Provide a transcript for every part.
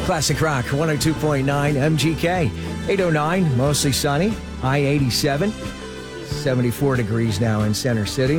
Classic Rock 102.9 MGK. 809, mostly sunny. High 87. 74 degrees now in Center City.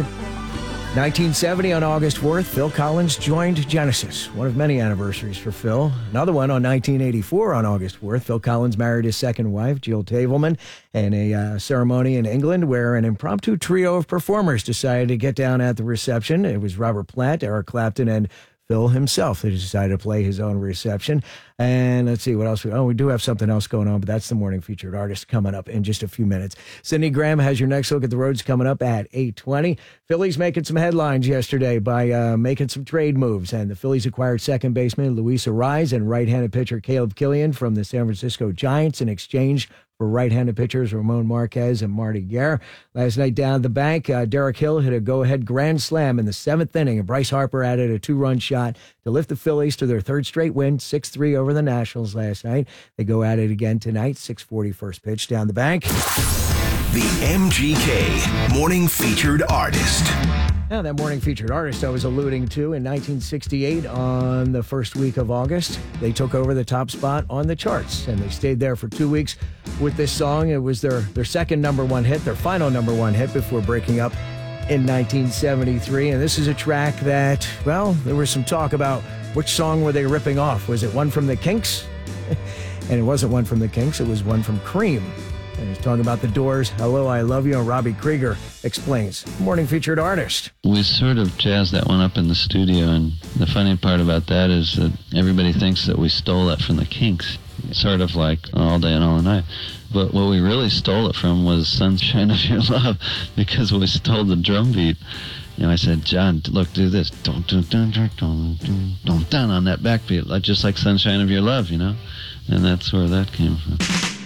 1970 on August 4th, Phil Collins joined Genesis. One of many anniversaries for Phil. Another one on 1984 on August 4th. Phil Collins married his second wife, Jill Tavelman, in a ceremony in England where an impromptu trio of performers decided to get down at the reception. It was Robert Plant, Eric Clapton, and Phil himself. He decided to play his own reception. And let's see what else. We do have something else going on, but that's the morning featured artist coming up in just a few minutes. Sydney Graham has your next look at the roads coming up at 8:20. Phillies making some headlines yesterday by making some trade moves. And the Phillies acquired second baseman Luis Arraez and right-handed pitcher Caleb Killian from the San Francisco Giants in exchange for right-handed pitchers Ramon Marquez and Marty Guerre. Last night down at the bank, Derek Hill hit a go-ahead grand slam in the seventh inning, and Bryce Harper added a two-run shot to lift the Phillies to their third straight win, 6-3 over the Nationals last night. They go at it again tonight, 6:40 first pitch down the bank. The MGK Morning Featured Artist. Now, that morning featured artist I was alluding to, in 1968, on the first week of August, they took over the top spot on the charts, and they stayed there for 2 weeks with this song. It was their second number one hit, their final number one hit before breaking up in 1973. And this is a track that, well, there was some talk about which song were they ripping off. Was it one from the Kinks? And it wasn't one from the Kinks, it was one from Cream. And he's talking about the Doors, Hello, I Love You, and Robbie Krieger explains. Morning featured artist. We sort of jazzed that one up in the studio, and the funny part about that is that everybody thinks that we stole that from the Kinks, sort of like All Day and All Night. But what we really stole it from was Sunshine of Your Love, because we stole the drum beat. And I said, John, look, do this. Dun, dun, dun, dun, dun, dun, dun, dun, on that backbeat, just like Sunshine of Your Love, you know? And that's where that came from.